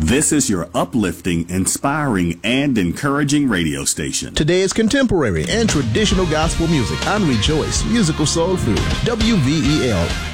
This is your uplifting, inspiring, and encouraging radio station. Today's contemporary and traditional gospel music on Rejoice Musical Soul Food, WVEL